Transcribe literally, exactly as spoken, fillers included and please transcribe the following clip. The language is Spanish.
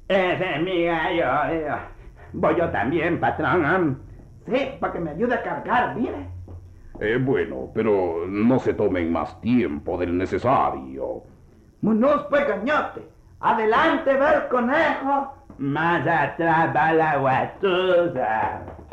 Ese es mi gallo. eh. Voy yo también, patrón. Sí, para que me ayude a cargar, mire. Eh, bueno, pero no se tomen más tiempo del necesario. Munuz, pues, gañote. Adelante, va el conejo. Más atrás va la guatusa.